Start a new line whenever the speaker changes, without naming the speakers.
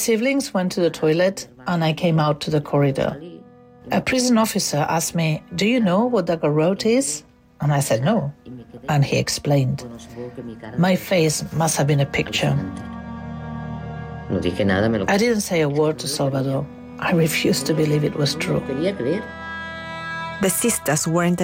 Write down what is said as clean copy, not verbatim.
siblings went to the toilet and I came out to the corridor. A prison officer asked me, "Do you know what the garrote is?" And I said no. And he explained. My face must have been a picture. I didn't say a word to Salvador. I refused to believe it was true.
The sisters weren't